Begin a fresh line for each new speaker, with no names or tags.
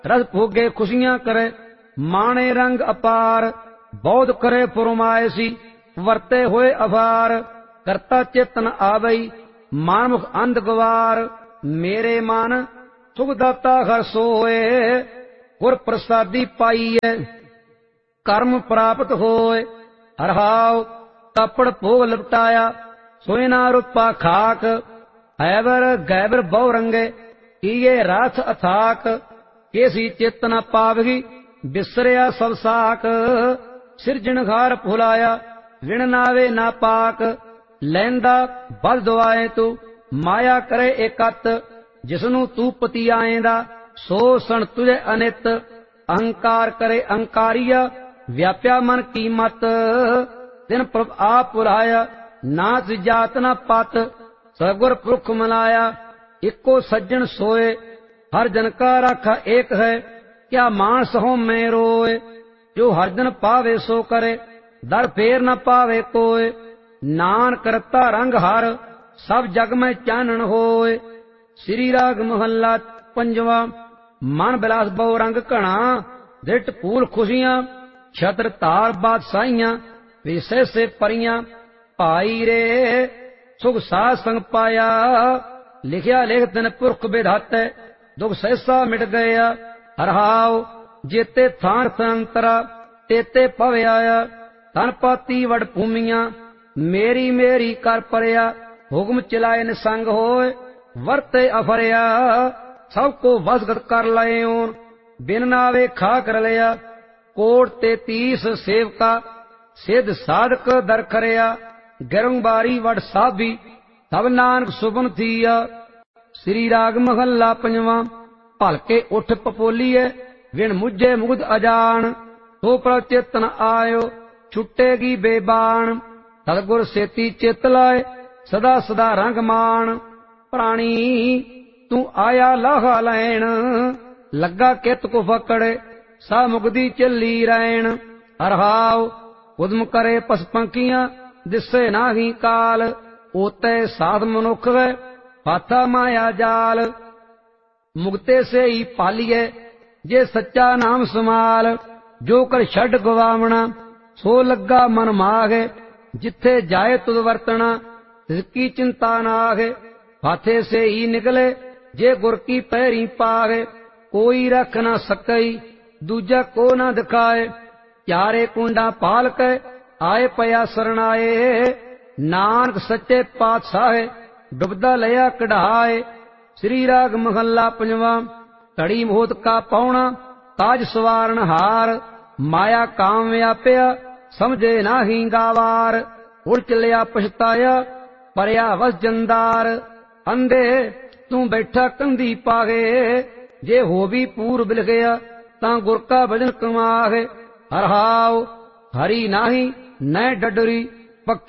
रस भोगे खुशियां करे माणे रंग अपार। बौद्ध करे फुरमायसी वरते होए अभार। करता चेतन आवई मानमुख अंध गवार। मेरे मन सुखदाता हर सोए गुर प्रसादी पाईए कर्म प्राप्त होए। हरहाव तपड़ भोग लपटाया सोयना रूपा खाक। हैबर गैबर बहु रंगे किए राथ अथाक। केसी चित न पावगी बिसरिया सब साक। सिरजणघार भुलाया विण नावे ना पाक। लैंदा बल दुआए तू माया करे एकत। जिसनू तू पति आएंदा सो सण तुझे अनित। अहंकार करे अहंकारिया व्याप्या मन की मत। तिन प्रभ आप पुराया नाच जात न पत। सगुर पुरख मनाया इको सज्जन सोए। हर जन का राखा एक है क्या मानस हो मैं रोए। जो हर जन पावे सो करे दर फेर न पावे कोय। नान करता रंग हर सब जग में चानन होए। श्री राग महला पंजवा। मन बिलास बहु रंग घना दृट पूल खुशियां। छत्र तार बादशाहियां विषय से परियां। भाई रे सुख साध संग पाया लिखिया लेख तिन पुरख विधाते। दुख सहसा मिट गया हरहाव जेते थान संतरा तेते पवे आया। धन पाती वड भूमियां मेरी मेरी कर परया। हुक्म चलाए निसंग होए वरते अफरिया। सबको वसगत कर लए ओन बिन नावे खा कर लिया। कोट 33 सेवका सिद्ध साधक दर खरिया। गिरंबारी वड साभी तब नानक सुबन थिया। श्री राग महला पंजवा। भलके उठ पपोलीए विण मुझे मुग्ध अजान। तो प्रभ चेतन आयो छुटेगी बेबान। सतगुर सेती चित लाए सदा सदा रंग मान। प्राणी तू आया लाहा लैन लगा कित को फकड़े। सा मुगदी चली रैन। हरहाव उदम करे पस पंखियां दिसे नाही काल। ओते साध मनुख है हाथा माया जाल। मुगते से ही पालिए जे सच्चा नाम समाल। जो कर छड़ गवावना सो लगा मन मागे। जिथे जाए तुद वर्तना तिसकी चिंता नागे। हाथे से ही निकले जे गुर की पैरी पागे। कोई रख ना सकई दूजा को ना दिखाए। चारे कुंडा पाल के आए पया सरनाए। नानक सच्चे पातशाह डुबदा लिया कढ़ाए। श्री राग महला पंजवा। तड़ी मोहत का पौना ताज सवारण हार। माया काम व्याप्या समझे नाही गावार। उड़ चलिया पछताया परया वस जंदार। अंधे तू बैठा कंधी पागे जे हो भी पूर बिल गया ता गुर का भजन कमागे। हरहाव हरि नाही न डडरी